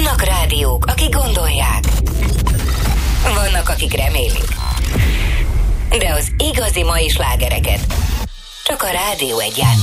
Vannak rádiók, akik gondolják. Vannak, akik remélik. De az igazi mai slágereket csak a Rádió Egyben.